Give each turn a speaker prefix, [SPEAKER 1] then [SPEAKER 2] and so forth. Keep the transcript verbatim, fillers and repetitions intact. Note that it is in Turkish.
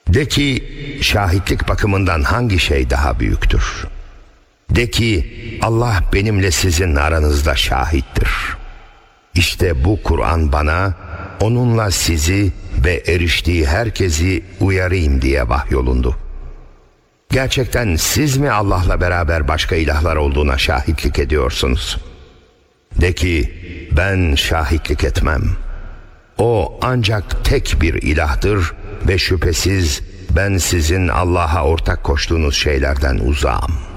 [SPEAKER 1] De ki, şahitlik bakımından hangi şey daha büyüktür? De ki, Allah benimle sizin aranızda şahittir. İşte bu Kur'an bana, onunla sizi ve eriştiği herkesi uyarayım diye vahyolundu. Gerçekten siz mi Allah'la beraber başka ilahlar olduğuna şahitlik ediyorsunuz? De ki, ben şahitlik etmem. O ancak tek bir ilahtır ve şüphesiz ben sizin Allah'a ortak koştuğunuz şeylerden uzağım.